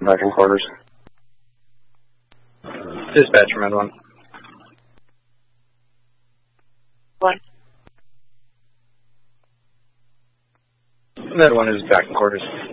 Back in quarters. Dispatcher, Med 1. 1. Med 1 is back in quarters.